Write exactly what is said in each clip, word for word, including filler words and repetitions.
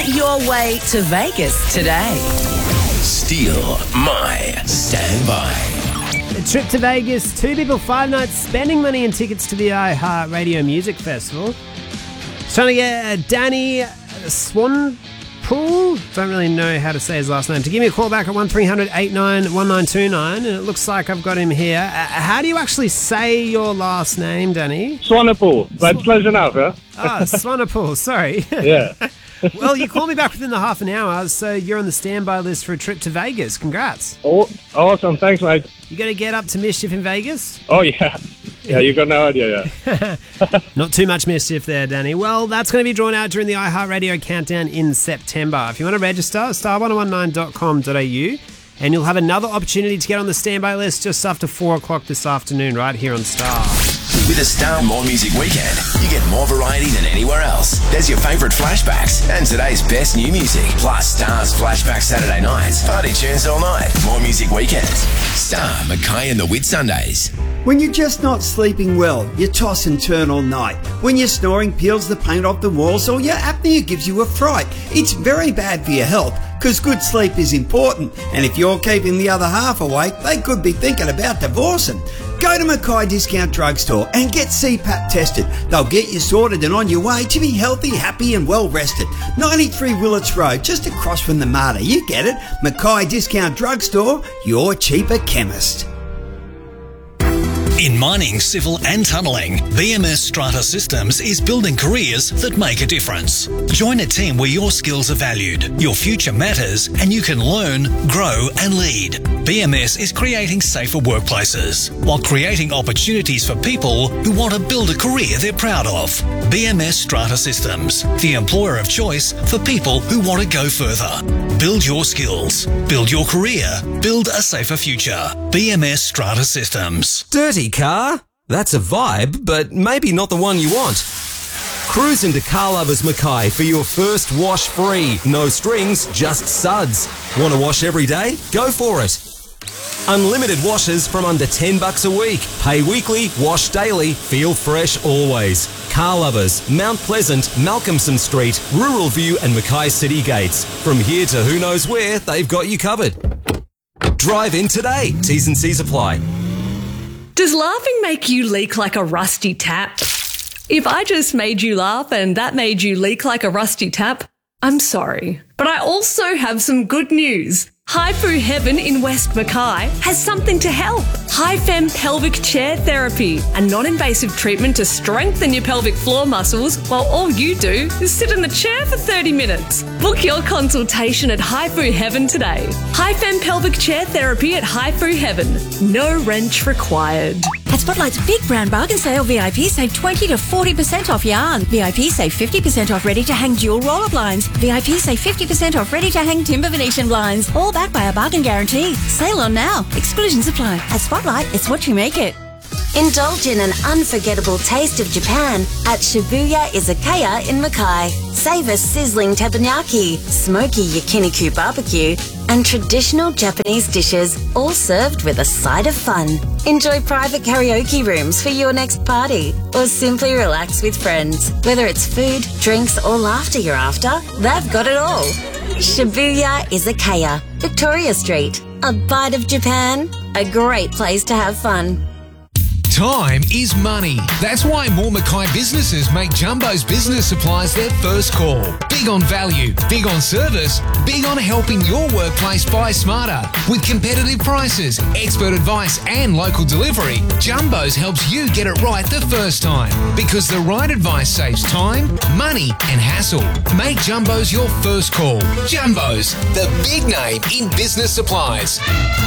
your way to Vegas today. Steal My Standby. A trip to Vegas, two people, five nights, spending money and tickets to the iHeartRadio Music Festival. Trying to get uh, Danny Swanpool, don't really know how to say his last name, to give me a call back at one three hundred eight nine one nine two nine, and it looks like I've got him here. Uh, how do you actually say your last name, Danny? Swanepoel, but it's close enough, huh? Ah, Swanepoel, sorry. Yeah. Well, you called me back within the half an hour, so you're on the standby list for a trip to Vegas. Congrats. Oh, awesome, thanks, mate. You going to get up to mischief in Vegas? Oh, yeah. Yeah, you got no idea, yeah. Not too much mischief there, Danny. Well, that's going to be drawn out during the iHeartRadio Countdown in September. If you want to register, star one one nine dot com dot a u, and you'll have another opportunity to get on the standby list just after four o'clock this afternoon, right here on Star. With a Star More Music Weekend, you get more variety than anywhere else. There's your favourite flashbacks and today's best new music. Plus Star's Flashback Saturday nights, party tunes all night. More Music Weekends. Star, Mackay and the Whitsundays. When you're just not sleeping well, you toss and turn all night. When your snoring peels the paint off the walls or your apnea gives you a fright, it's very bad for your health, because good sleep is important. And if you're keeping the other half awake, they could be thinking about divorcing. Go to Mackay Discount Drugstore and get C PAP tested. They'll get you sorted and on your way to be healthy, happy and well rested. ninety-three Willits Road, just across from the Marta. You get it. Mackay Discount Drugstore, your cheaper chemist. In mining, civil and tunnelling, B M S Strata Systems is building careers that make a difference. Join a team where your skills are valued, your future matters, and you can learn, grow and lead. B M S is creating safer workplaces while creating opportunities for people who want to build a career they're proud of. B M S Strata Systems, the employer of choice for people who want to go further. Build your skills, build your career, build a safer future. B M S Strata Systems. Dirty car? That's a vibe, but maybe not the one you want. Cruise into Car Lovers Mackay for your first wash free. No strings, just suds. Want to wash every day? Go for it. Unlimited washes from under ten bucks a week. Pay weekly, wash daily, feel fresh always. Car Lovers, Mount Pleasant, Malcolmson Street, Rural View and Mackay City Gates. From here to who knows where, they've got you covered. Drive in today. T's and C's apply. Does laughing make you leak like a rusty tap? If I just made you laugh and that made you leak like a rusty tap, I'm sorry. But I also have some good news. Haifu Heaven in West Mackay has something to help. HiFem Pelvic Chair Therapy, a non-invasive treatment to strengthen your pelvic floor muscles while all you do is sit in the chair for thirty minutes. Book your consultation at Haifu Heaven today. HiFem Pelvic Chair Therapy at Haifu Heaven. No wrench required. At Spotlight's Big Brand Bargain Sale, V I P save twenty to forty percent off yarn. V I P save fifty percent off ready-to-hang dual roller blinds. V I P save fifty percent off ready-to-hang timber Venetian blinds. All backed by a bargain guarantee. Sale on now. Exclusions apply. At Spotlight, it's what you make it. Indulge in an unforgettable taste of Japan at Shibuya Izakaya in Mackay. Savour sizzling teppanyaki, smoky yakiniku barbecue, and traditional Japanese dishes, all served with a side of fun. Enjoy private karaoke rooms for your next party, or simply relax with friends. Whether it's food, drinks, or laughter you're after, they've got it all. Shibuya Izakaya, Victoria Street. A bite of Japan, a great place to have fun. Time is money. That's why more Mackay businesses make Jumbo's Business Supplies their first call. Big on value, big on service, big on helping your workplace buy smarter. With competitive prices, expert advice and local delivery, Jumbo's helps you get it right the first time. Because the right advice saves time, money and hassle. Make Jumbo's your first call. Jumbo's, the big name in business supplies.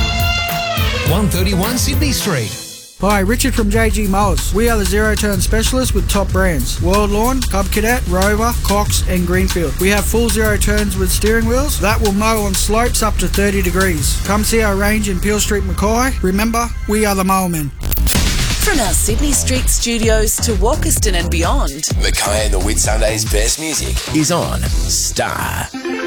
one thirty-one Sydney Street. Hi, Richard from J G Mowers. We are the zero-turn specialists with top brands. World Lawn, Cub Cadet, Rover, Cox and Greenfield. We have full zero turns with steering wheels that will mow on slopes up to thirty degrees. Come see our range in Peel Street, Mackay. Remember, we are the Mowermen. From our Sydney Street studios to Walkerston and beyond, Mackay and the Whitsundays' best music is on Star.